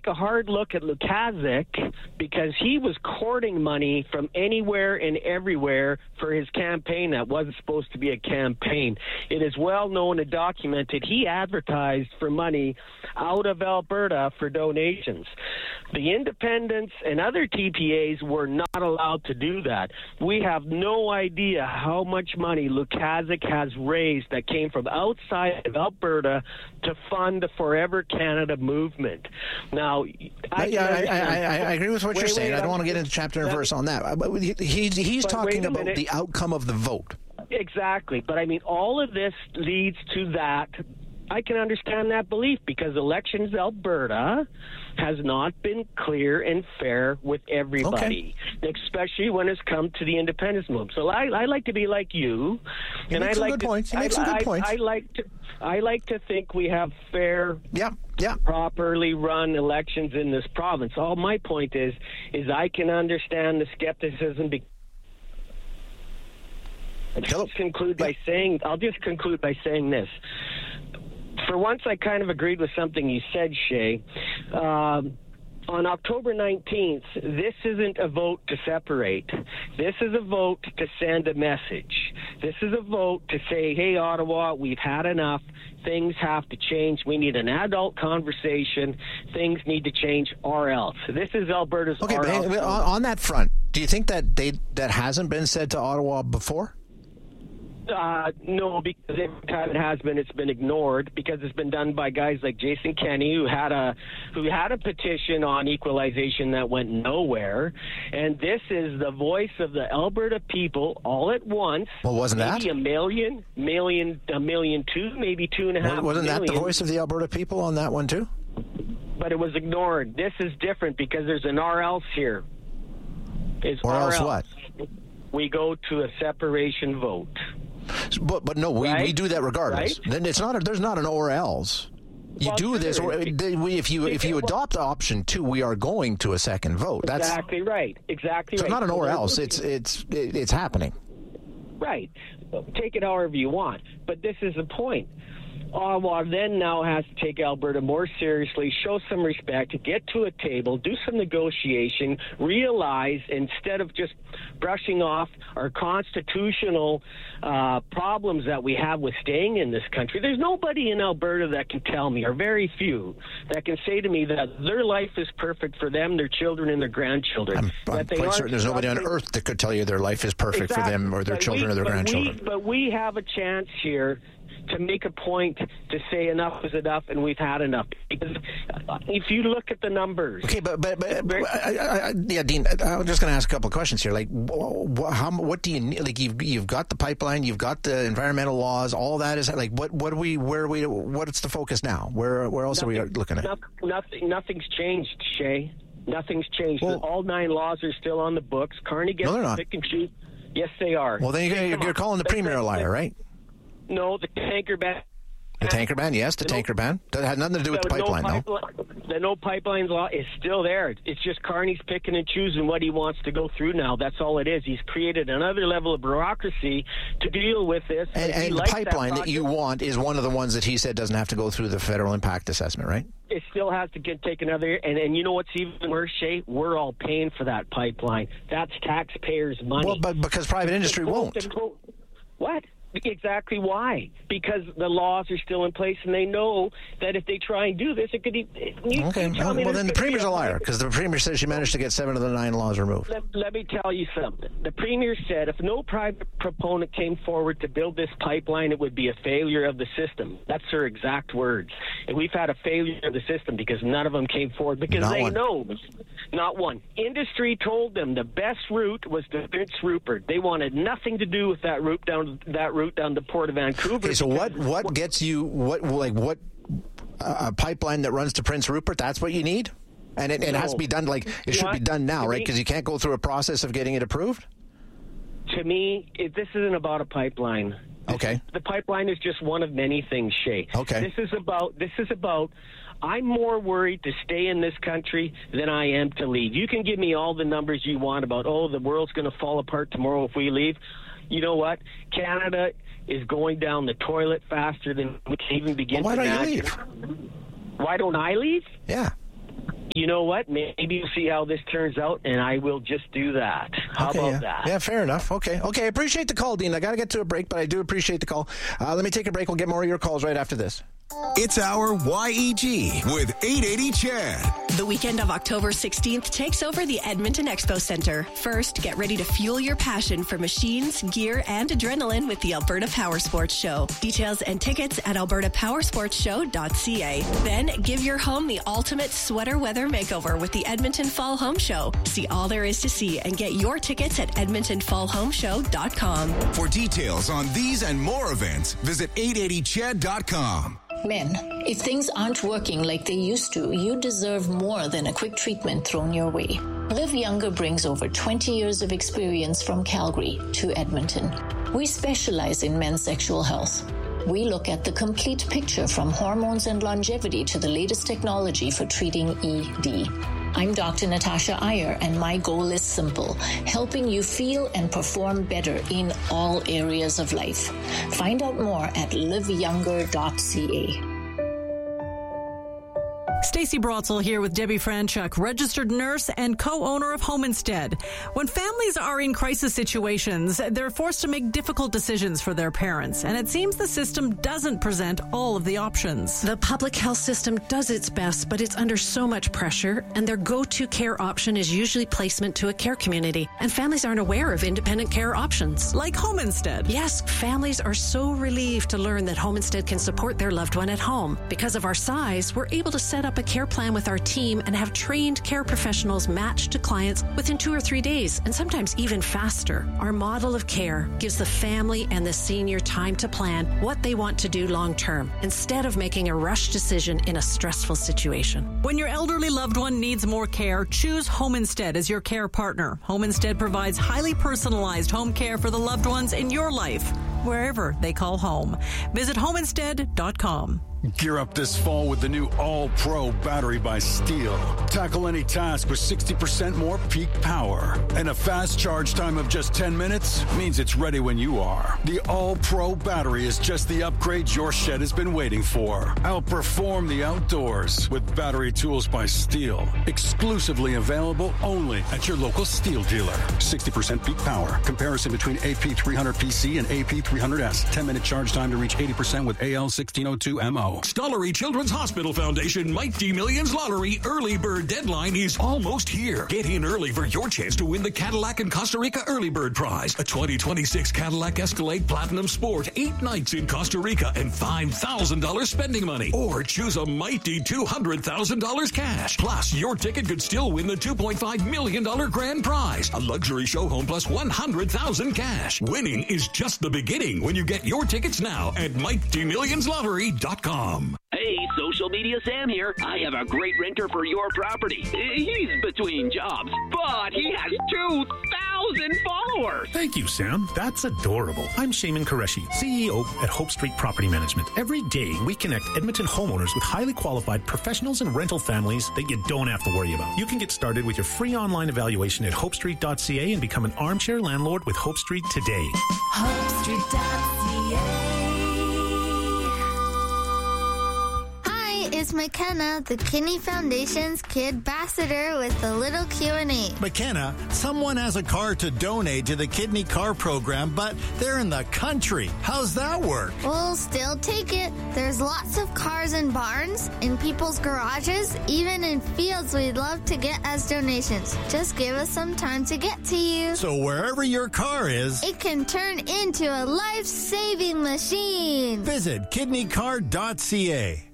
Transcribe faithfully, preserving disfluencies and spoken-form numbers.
take a hard look at Lukaszuk, because he was courting money from anywhere and everywhere for his campaign that wasn't supposed to be a campaign. It is well known and documented he advertised for money out of Alberta for donations. The independents and other T P As were not allowed to do that. We have no idea how much money Lukaszuk has raised that came from outside of Alberta to fund the Forever Canada movement. Now, I, yeah, I, I, I, I agree with what wait, you're saying. wait, I don't want to get into chapter and verse on that. But he's, he's talking about minute. the outcome of the vote. Exactly. But, I mean, all of this leads to that. I can understand that belief, because elections Alberta has not been clear and fair with everybody, okay. especially when it's come to the independence movement. So I, I like to be like you, you and I some like good to, points. You make I, some good I, points. I like to I like to think we have fair, yeah, yeah. properly run elections in this province. All my point is, is I can understand the skepticism. Because I'll just conclude by saying, I'll just conclude by saying this. For once, I kind of agreed with something you said, Shay. Um, on October nineteenth, this isn't a vote to separate. This is a vote to send a message. This is a vote to say, hey, Ottawa, we've had enough. Things have to change. We need an adult conversation. Things need to change, or else. This is Alberta's okay, or but else. On, on that front, do you think that they that hasn't been said to Ottawa before? Uh, no, because every time it has been, it's been ignored, because it's been done by guys like Jason Kenney, who had a who had a petition on equalization that went nowhere. And this is the voice of the Alberta people all at once. Well, wasn't maybe that a million, million, a million two, maybe two and a half. Wasn't million. that the voice of the Alberta people on that one too? But it was ignored. This is different, because there's an or else here. Is or, or else, else what? We go to a separation vote. But but no, we, right? we do that regardless. Right? Then it's not. A, there's not an or else. You well, do sure. this, or if you if you adopt option two, we are going to a second vote. That's exactly right. Exactly so right. It's not an or else. It's it's it's happening. Right. Take it however you want, but this is the point. Ottawa then now has to take Alberta more seriously, show some respect, get to a table, do some negotiation, realize instead of just brushing off our constitutional uh, problems that we have with staying in this country. There's nobody in Alberta that can tell me, or very few, that can say to me that their life is perfect for them, their children, and their grandchildren. I'm, I'm that they quite certain there's nobody on earth that could tell you their life is perfect exactly. for them or their but children we, or their but grandchildren. We, but we have a chance here to make a point to say enough is enough and we've had enough. Because if you look at the numbers... Okay, but, but, but, but I, I, I, yeah, Dean, I'm just going to ask a couple of questions here. Like, how, what do you need? Like, you've, you've got the pipeline, you've got the environmental laws, all that is, like, what, what are we, where are we, what's the focus now? Where, where else nothing, are we looking at? Nothing, nothing's changed, Shay. Nothing's changed. Well, all nine laws are still on the books. Carney gets no, they're to not. pick and choose. Yes, they are. Well, then you're, you're calling the Premier a liar, right? No, the tanker ban. The tanker ban, yes, the, the tanker no, ban. That had nothing to do with the pipeline, no though. The no pipelines law is still there. It's just Carney's picking and choosing what he wants to go through now. That's all it is. He's created another level of bureaucracy to deal with this. And, and the pipeline that, that you want is one of the ones that he said doesn't have to go through the federal impact assessment, right? It still has to get take another year. And, and you know what's even worse, Shay? We're all paying for that pipeline. That's taxpayers' money. Well, but because private industry won't. What? Exactly why? Because the laws are still in place, and they know that if they try and do this, it could. You, okay. You well, well then the Premier's a liar, because the Premier says she managed to get seven of the nine laws removed. Let, let me tell you something. The Premier said if no private proponent came forward to build this pipeline, it would be a failure of the system. That's her exact words. And we've had a failure of the system because none of them came forward because Not they one. know. Not one. Industry told them the best route was to Prince Rupert. They wanted nothing to do with that route down that route down the Port of Vancouver. Okay, so what what gets you what like what uh, a pipeline that runs to Prince Rupert? That's what you need, and it, it no. has to be done like it should what? be done now, to right? Me, because you can't go through a process of getting it approved. To me, it, this isn't about a pipeline. This Okay. Is, the pipeline is just one of many things, Shay. Okay. This is about. This is about. I'm more worried to stay in this country than I am to leave. You can give me all the numbers you want about, oh, the world's going to fall apart tomorrow if we leave. You know what? Canada is going down the toilet faster than we can even begin well, why to don't imagine. you leave? Why don't I leave? Yeah. you know what? Maybe we'll see how this turns out, and I will just do that. How okay, about yeah. that? Yeah, fair enough. Okay. Okay, I appreciate the call, Dean. I got to get to a break, but I do appreciate the call. Uh, let me take a break. We'll get more of your calls right after this. It's our Y E G with eight eighty Chad. The weekend of October sixteenth takes over the Edmonton Expo Centre. First, get ready to fuel your passion for machines, gear, and adrenaline with the Alberta Power Sports Show. Details and tickets at alberta power sports show dot c a. Then, give your home the ultimate sweater weather makeover with the Edmonton Fall Home Show. See all there is to see and get your tickets at edmonton fall home show dot com. For details on these and more events, visit eight eighty chad dot com. Men, if things aren't working like they used to, you deserve more than a quick treatment thrown your way. Live Younger brings over twenty years of experience from Calgary to Edmonton. We specialize in men's sexual health. We look at the complete picture from hormones and longevity to the latest technology for treating E D. I'm Doctor Natasha Iyer, and my goal is simple, helping you feel and perform better in all areas of life. Find out more at live younger dot c a. Stacey Brotzel here with Debbie Franchuk, registered nurse and co-owner of Home Instead. When families are in crisis situations, they're forced to make difficult decisions for their parents, and it seems the system doesn't present all of the options. The public health system does its best, but it's under so much pressure, and their go-to care option is usually placement to a care community, and families aren't aware of independent care options. Like Home Instead. Yes, families are so relieved to learn that Home Instead can support their loved one at home. Because of our size, we're able to set up a care plan with our team and have trained care professionals matched to clients within two or three days, and sometimes even faster. Our model of care gives the family and the senior time to plan what they want to do long term, instead of making a rush decision in a stressful situation. When your elderly loved one needs more care, choose Home Instead as your care partner. Home Instead provides highly personalized home care for the loved ones in your life, wherever they call home. Visit home instead dot com. Gear up this fall with the new All-Pro battery by Steel. Tackle any task with sixty percent more peak power. And a fast charge time of just ten minutes means it's ready when you are. The All-Pro battery is just the upgrade your shed has been waiting for. Outperform the outdoors with battery tools by Steel. Exclusively available only at your local Steel dealer. sixty percent peak power. Comparison between A P three hundred P C and A P three hundred S. ten minute charge time to reach eighty percent with A L sixteen oh two M O. Stollery Children's Hospital Foundation Mighty Millions Lottery early bird deadline is almost here. Get in early for your chance to win the Cadillac and Costa Rica early bird prize. A twenty twenty-six Cadillac Escalade Platinum Sport, eight nights in Costa Rica and five thousand dollars spending money. Or choose a mighty two hundred thousand dollars cash. Plus, your ticket could still win the two point five million dollars grand prize. A luxury show home plus one hundred thousand dollars cash. Winning is just the beginning when you get your tickets now at mighty millions lottery dot com. Hey, social media Sam here. I have a great renter for your property. He's between jobs, but he has two thousand followers. Thank you, Sam. That's adorable. I'm Shaman Qureshi, C E O at Hope Street Property Management. Every day, we connect Edmonton homeowners with highly qualified professionals and rental families that you don't have to worry about. You can get started with your free online evaluation at hope street dot c a and become an armchair landlord with Hope Street today. hope street dot c a. It's McKenna, the Kidney Foundation's Kid Ambassador, with a little Q and A. McKenna, someone has a car to donate to the Kidney Car Program, but they're in the country. How's that work? We'll still take it. There's lots of cars in barns, in people's garages, even in fields we'd love to get as donations. Just give us some time to get to you. So wherever your car is, it can turn into a life-saving machine. Visit kidney car dot c a.